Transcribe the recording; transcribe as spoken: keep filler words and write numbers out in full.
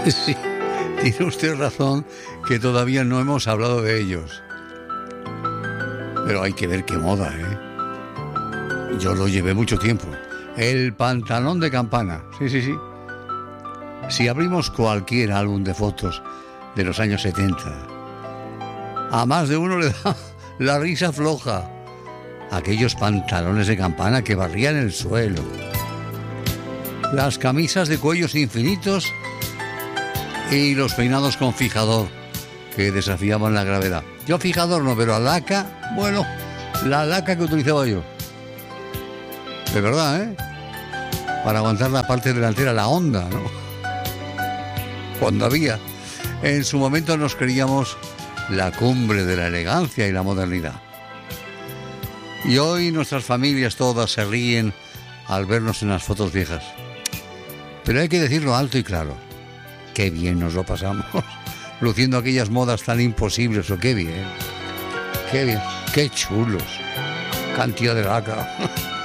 Sí, tiene usted razón que todavía no hemos hablado de ellos. Pero hay que ver qué moda, ¿eh? Yo lo llevé mucho tiempo. El pantalón de campana, sí, sí, sí. Si abrimos cualquier álbum de fotos de los años setenta, a más de uno le da la risa floja. Aquellos pantalones de campana que barrían el suelo. Las camisas de cuellos infinitos y los peinados con fijador que desafiaban la gravedad. Yo fijador no, pero la laca, bueno, la laca que utilizaba yo. De verdad, ¿eh? Para aguantar la parte delantera, la onda, ¿no? Cuando había. En su momento nos creíamos la cumbre de la elegancia y la modernidad. Y hoy nuestras familias todas se ríen al vernos en las fotos viejas. Pero hay que decirlo alto y claro. Qué bien nos lo pasamos, luciendo aquellas modas tan imposibles, o qué bien, qué bien, qué chulos, cantidad de laca.